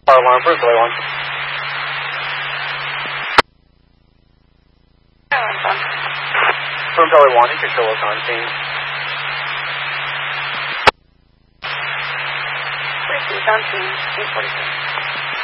alarm for Philly 1. From Philly 1, you can show us on scene. 46 on scene, 846.